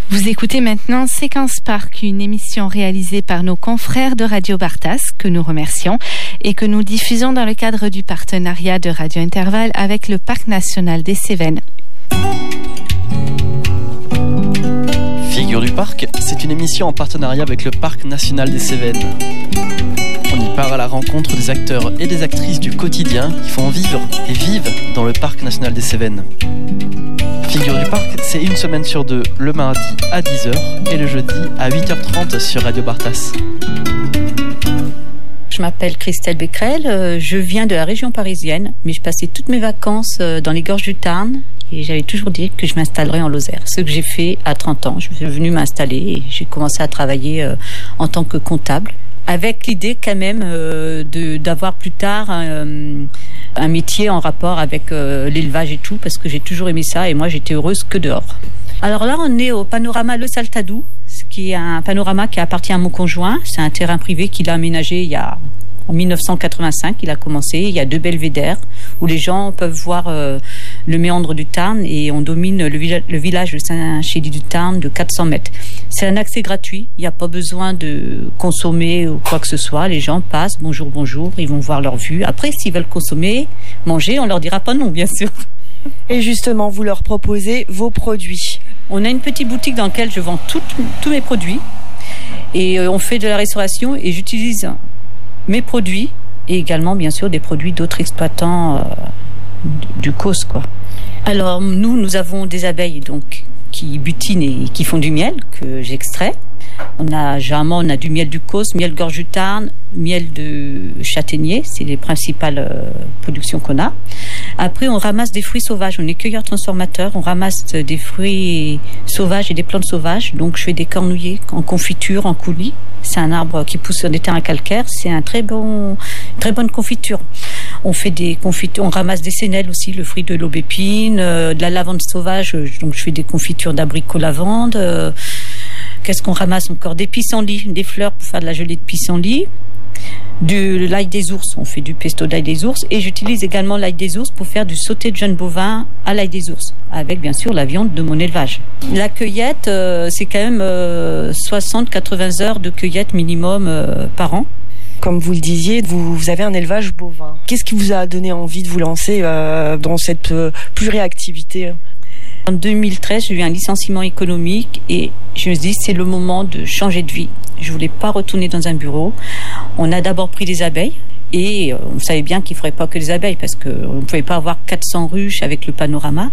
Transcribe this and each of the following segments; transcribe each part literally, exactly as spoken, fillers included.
Vous écoutez maintenant Séquence Parc, une émission réalisée par nos confrères de Radio Bartas, que nous remercions, et que nous diffusons dans le cadre du partenariat de Radio Intervalle avec le Parc national des Cévennes. Figure du Parc, c'est une émission en partenariat avec le Parc national des Cévennes. On y part à la rencontre des acteurs et des actrices du quotidien qui font vivre et vivent dans le Parc national des Cévennes. Figure du Parc, c'est une semaine sur deux, le mardi à dix heures et le jeudi à huit heures trente sur Radio Bartas. Je m'appelle Christelle Becquerel, je viens de la région parisienne, mais je passais toutes mes vacances dans les gorges du Tarn et j'avais toujours dit que je m'installerais en Lozère. Ce que j'ai fait à trente ans, je suis venue m'installer et j'ai commencé à travailler en tant que comptable, avec l'idée quand même de, d'avoir plus tard un, un métier en rapport avec l'élevage et tout, parce que j'ai toujours aimé ça et moi j'étais heureuse que dehors. Alors là, on est au panorama Le Saltadou, qui est un panorama qui appartient à mon conjoint. C'est un terrain privé qu'il a aménagé il y a, en dix-neuf cent quatre-vingt-cinq. Il a commencé. Il y a deux belvédères où les gens peuvent voir euh, le méandre du Tarn et on domine le, villa- le village de Saint-Chély du Tarn de quatre cents mètres. C'est un accès gratuit. Il n'y a pas besoin de consommer ou quoi que ce soit. Les gens passent, bonjour, bonjour. Ils vont voir leur vue. Après, s'ils veulent consommer, manger, on leur dira pas non, bien sûr. Et justement, vous leur proposez vos produits. On a une petite boutique dans laquelle je vends tout, tous mes produits et euh, on fait de la restauration et j'utilise mes produits et également bien sûr des produits d'autres exploitants euh, du C O S, quoi. Alors nous, nous avons des abeilles donc qui butinent et qui font du miel que j'extrais. On a généralement on a du miel du C O S, miel gorge du Tarn, miel de châtaignier, c'est les principales euh, productions qu'on a. Après, on ramasse des fruits sauvages. On est cueilleurs transformateurs. On ramasse des fruits sauvages et des plantes sauvages. Donc, je fais des cornouillers en confiture, en coulis. C'est un arbre qui pousse sur des terrains calcaires. C'est un très bon, très bonne confiture. On fait des confitures. On ramasse des sénelles aussi, le fruit de l'aubépine, euh, de la lavande sauvage. Donc, je fais des confitures d'abricots lavande. Euh, qu'est-ce qu'on ramasse encore? Des pissenlits, des fleurs pour faire de la gelée de pissenlit. De l'ail des ours, on fait du pesto d'ail des ours et j'utilise également l'ail des ours pour faire du sauté de jeunes bovins à l'ail des ours, avec bien sûr la viande de mon élevage. La cueillette, euh, c'est quand même euh, soixante à quatre-vingts heures de cueillette minimum euh, par an. Comme vous le disiez, vous, vous avez un élevage bovin. Qu'est-ce qui vous a donné envie de vous lancer euh, dans cette euh, pluriactivité ? En deux mille treize, j'ai eu un licenciement économique et je me suis dit c'est le moment de changer de vie. Je voulais pas retourner dans un bureau. On a d'abord pris des abeilles et on savait bien qu'il ne faudrait pas que des abeilles parce qu'on ne pouvait pas avoir quatre cents ruches avec le panorama.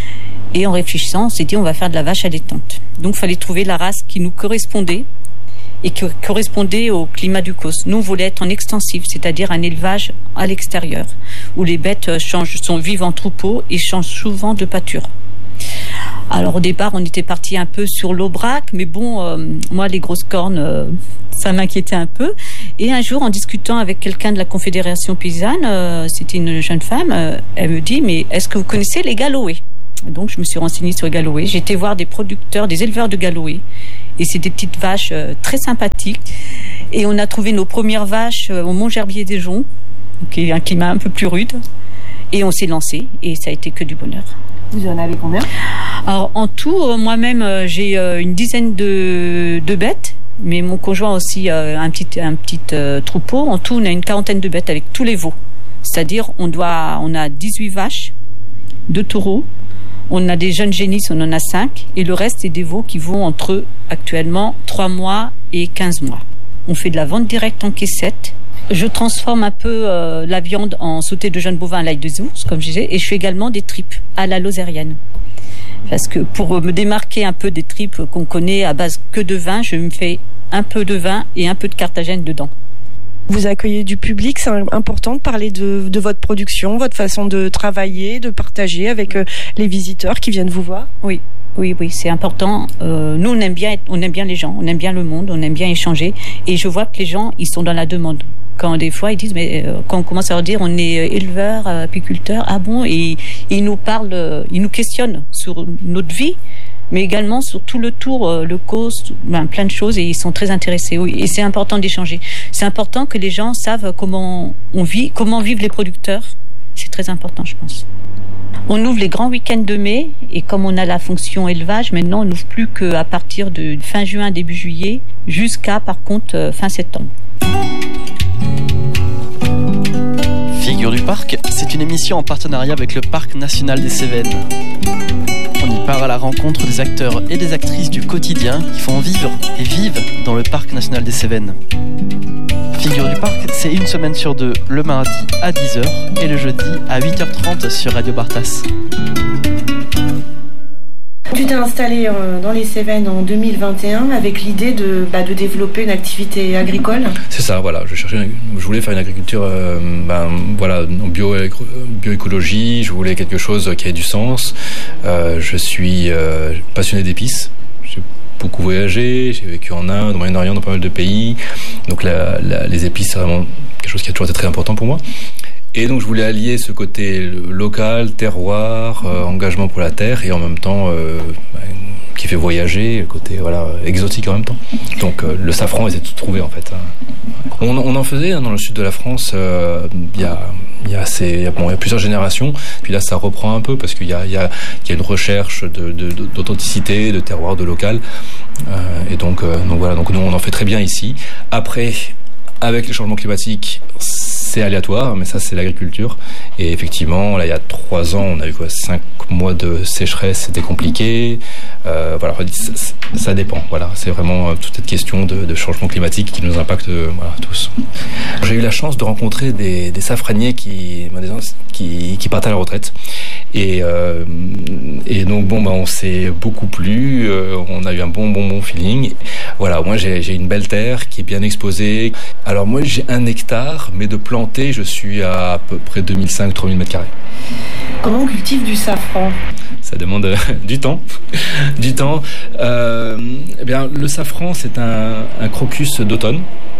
Et en réfléchissant, on s'est dit on va faire de la vache allaitante. Donc il fallait trouver la race qui nous correspondait et qui correspondait au climat du C O S. Nous, on voulait être en extensif, c'est-à-dire un élevage à l'extérieur, où les bêtes changent, sont, vivent en troupeau et changent souvent de pâture. Alors au départ, on était parti un peu sur l'Aubrac, mais bon, euh, moi, les grosses cornes, euh, ça m'inquiétait un peu. Et un jour, en discutant avec quelqu'un de la Confédération paysanne, euh, c'était une jeune femme, euh, elle me dit, mais est-ce que vous connaissez les Galloway ? Donc, je me suis renseignée sur les Galloway. J'ai été voir des producteurs, des éleveurs de Galloway. Et c'est des petites vaches euh, très sympathiques. Et on a trouvé nos premières vaches euh, au Mont-Gerbier-des-Joncs, qui est un climat un peu plus rude. Et on s'est lancé, et ça a été que du bonheur. Vous en avez combien ? Alors en tout, euh, moi-même, euh, j'ai euh, une dizaine de, de bêtes, mais mon conjoint aussi euh, un petit, un petit euh, troupeau. En tout, on a une quarantaine de bêtes avec tous les veaux. C'est-à-dire, on doit, on a dix-huit vaches, deux taureaux, on a des jeunes génisses, on en a cinq, et le reste, c'est des veaux qui vont entre actuellement trois mois et quinze mois. On fait de la vente directe en caissette. Je transforme un peu euh, la viande en sauté de jeunes bovins à l'ail des ours, comme je disais, et je fais également des tripes à la lozérienne. Parce que pour me démarquer un peu des tripes qu'on connaît à base que de vin, je me fais un peu de vin et un peu de carthagène dedans. Vous accueillez du public, c'est important de parler de, de votre production, votre façon de travailler, de partager avec euh, les visiteurs qui viennent vous voir. Oui. Oui, oui, c'est important. Euh, nous, on aime bien, on aime bien les gens, on aime bien le monde, on aime bien échanger. Et je vois que les gens, ils sont dans la demande. Quand des fois, ils disent, mais euh, quand on commence à leur dire, on est éleveur, apiculteur, ah bon, et, et ils nous parlent, euh, ils nous questionnent sur notre vie, mais également sur tout le tour, euh, le cause, ben, plein de choses, et ils sont très intéressés. Oui, et c'est important d'échanger. C'est important que les gens savent comment on vit, comment vivent les producteurs. C'est très important, je pense. On ouvre les grands week-ends de mai et comme on a la fonction élevage, maintenant on n'ouvre plus qu'à partir de fin juin, début juillet, jusqu'à par contre fin septembre. Figure du parc, c'est une émission en partenariat avec le Parc national des Cévennes. On y part à la rencontre des acteurs et des actrices du quotidien qui font vivre et vivent dans le Parc national des Cévennes. Figure du parc, c'est une semaine sur deux, le mardi à dix heures et le jeudi à huit heures trente sur Radio Bartas. Tu t'es installé dans les Cévennes en deux mille vingt et un avec l'idée de, bah, de développer une activité agricole. C'est ça, voilà. Je cherchais, une, je voulais faire une agriculture, euh, ben, voilà, en bio, bioécologie. Je voulais quelque chose qui ait du sens. Euh, je suis euh, passionné d'épices. J'ai beaucoup voyagé. J'ai vécu en Inde, au Moyen-Orient, dans pas mal de pays. Donc la, la, les épices, c'est vraiment quelque chose qui a toujours été très important pour moi. Et donc je voulais allier ce côté local, terroir, euh, engagement pour la terre et en même temps euh, bah, qui fait voyager, le côté voilà exotique en même temps. Donc euh, le safran était tout trouvé en fait. On, on en faisait hein, dans le sud de la France. Il euh, y a il y a assez il y a, bon, il y a plusieurs générations. Puis là ça reprend un peu parce qu'il y a il y a il y a une recherche de, de, d'authenticité, de terroir, de local. Euh, et donc euh, donc voilà donc nous on en fait très bien ici. Après avec les changements climatiques, c'est aléatoire, mais ça c'est l'agriculture. Et effectivement, là il y a trois ans, on a eu quoi, cinq mois de sécheresse, c'était compliqué. Euh, voilà, ça, ça dépend. Voilà, c'est vraiment toute cette question de, de changement climatique qui nous impacte, voilà, tous. J'ai eu la chance de rencontrer des, des safraniers qui, qui, qui partent à la retraite. Et, euh, et donc bon, bah, on s'est beaucoup plu. Euh, on a eu un bon, bon, bon feeling. Voilà, moi j'ai, j'ai une belle terre qui est bien exposée. Alors moi j'ai un hectare, mais de planter, je suis à à peu près deux mille cinq à trois mille mètres carrés. Comment on cultive du safran ? Ça demande du temps. du temps. Euh, eh bien, le safran, c'est un, un crocus d'automne.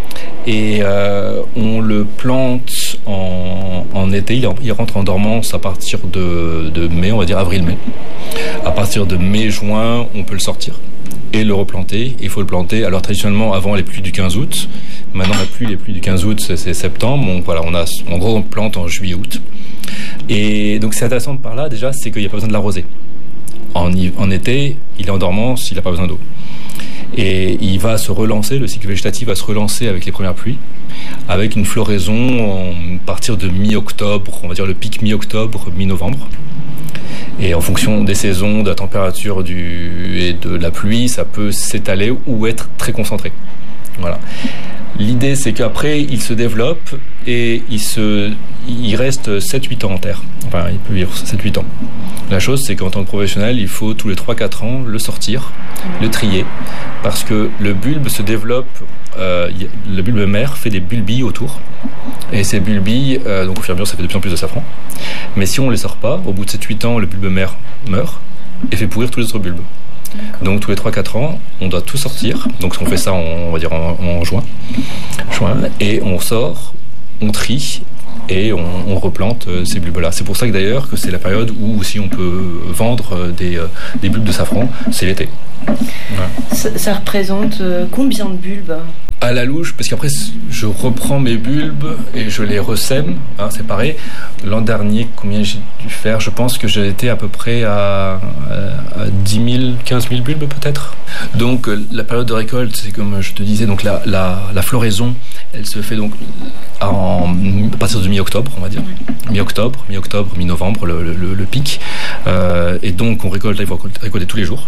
Et euh, on le plante en, en été, il, il rentre en dormance à partir de, de mai, on va dire avril-mai. À partir de mai-juin, on peut le sortir et le replanter. Il faut le planter, alors traditionnellement avant les pluies du quinze août. Maintenant la pluie, les pluies du quinze août, c'est, c'est septembre. Donc voilà, on a, en gros on plante en juillet-août. Et donc c'est intéressant par là déjà, c'est qu'il n'y a pas besoin de l'arroser. En, en été, il est en dormance, il n'a pas besoin d'eau. Et il va se relancer, le cycle végétatif va se relancer avec les premières pluies, avec une floraison à partir de mi-octobre, on va dire le pic mi-octobre, mi-novembre. Et en fonction des saisons, de la température du, et de la pluie, ça peut s'étaler ou être très concentré. Voilà. L'idée, c'est qu'après, il se développe et il, se, il reste sept huit ans en terre. Enfin, il peut vivre sept huit ans. La chose, c'est qu'en tant que professionnel, il faut tous les trois quatre ans le sortir, le trier, parce que le bulbe se développe, euh, le bulbe mère fait des bulbilles autour. Et ces bulbilles, euh, donc au fur et à mesure, ça fait de plus en plus de safran. Mais si on ne les sort pas, au bout de sept huit ans, le bulbe mère meurt et fait pourrir tous les autres bulbes. D'accord. Donc tous les trois quatre ans, on doit tout sortir. Donc on fait ça, en, on va dire en, en juin. juin, et on sort, on trie et on, on replante euh, ces bulbes-là. C'est pour ça que d'ailleurs que c'est la période où aussi on peut vendre euh, des, euh, des bulbes de safran, c'est l'été. Ouais. Ça, ça représente euh, combien de bulbes ? À la louche, parce qu'après je reprends mes bulbes et je les ressème, hein, c'est pareil. L'an dernier, combien j'ai dû faire ? Je pense que j'ai été à peu près à, à, à dix mille, quinze mille bulbes peut-être. Donc la période de récolte, c'est comme je te disais, donc la, la, la floraison, elle se fait donc en, à partir de mi-octobre, on va dire. Mi-octobre, mi-octobre, mi-novembre, le, le, le pic. Euh, et donc on récolte, il faut récolter tous les jours.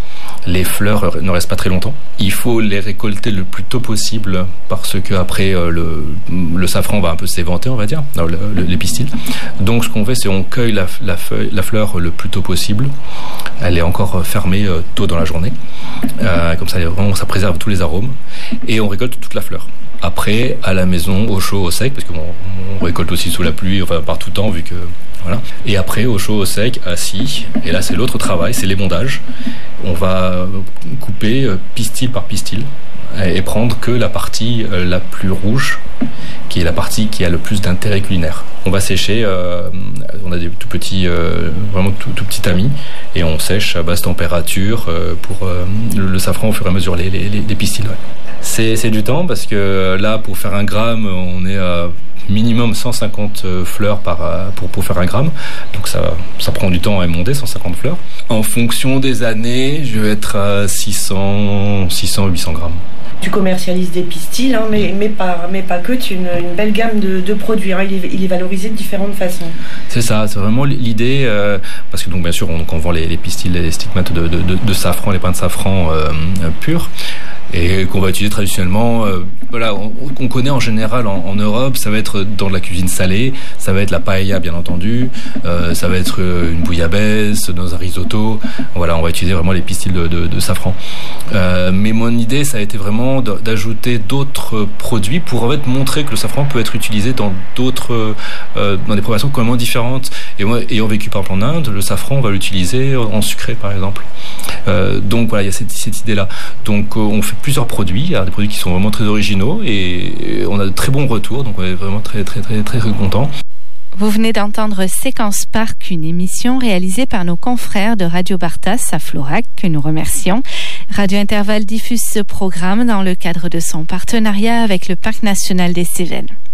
Les fleurs ne restent pas très longtemps. Il faut les récolter le plus tôt possible parce que après euh, le, le safran va un peu s'éventer, on va dire, le, le, les pistils. Donc ce qu'on fait, c'est on cueille la, la, feuille, la fleur le plus tôt possible. Elle est encore fermée euh, tôt dans la journée. Euh, comme ça, vraiment, ça préserve tous les arômes. Et on récolte toute la fleur. Après, à la maison, au chaud, au sec, parce qu'on on récolte aussi sous la pluie, enfin par tout temps, vu que voilà. Et après, au chaud, au sec, assis. Et là, c'est l'autre travail, c'est l'émondage. On va couper pistil par pistil et prendre que la partie la plus rouge, qui est la partie qui a le plus d'intérêt culinaire. On va sécher, euh, on a des tout petits, euh, vraiment tout, tout petits tamis, et on sèche à basse température euh, pour euh, le, le safran au fur et à mesure, les, les, les, les pistils. Ouais. C'est, c'est du temps parce que là, pour faire un gramme, on est à minimum cent cinquante fleurs par, pour, pour faire un gramme. Donc ça, ça prend du temps à émonder, cent cinquante fleurs. En fonction des années, je vais être à six cents, huit cents grammes. Tu commercialises des pistils, hein, mais, mais, pas, mais pas que, tu as une, une belle gamme de, de produits. Hein, il, est, il est valorisé de différentes façons. C'est ça, c'est vraiment l'idée, euh, parce que donc bien sûr on, on vend les, les pistils, les stigmates de, de, de, de safran, les pains de safran euh, purs, et qu'on va utiliser traditionnellement. Euh, voilà, on, on connaît en général en, en Europe, ça va être dans la cuisine salée, ça va être la paella bien entendu, euh, ça va être une bouillabaisse, dans un risotto. Voilà, on va utiliser vraiment les pistils de, de, de safran. Euh, mais mon idée, ça a été vraiment d'ajouter d'autres produits pour en fait montrer que le safran peut être utilisé dans d'autres, euh, dans des préparations complètement différentes. Et moi, ayant vécu par exemple en Inde, le safran, on va l'utiliser en sucré par exemple. Euh, donc voilà, il y a cette, cette idée-là. Donc euh, on fait plusieurs produits, il y a des produits qui sont vraiment très originaux et on a de très bons retours, donc on est vraiment très très très très, très contents. Vous venez d'entendre Séquence Parc, une émission réalisée par nos confrères de Radio Bartas à Florac, que nous remercions. Radio Intervalle diffuse ce programme dans le cadre de son partenariat avec le Parc national des Cévennes.